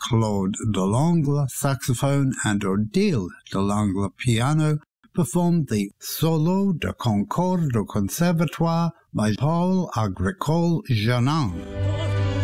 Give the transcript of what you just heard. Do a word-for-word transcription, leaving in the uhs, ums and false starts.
Claude Delangle saxophone and Odile Delangle piano performed the Solo de Concorde au Conservatoire by Paul Agricole Janin.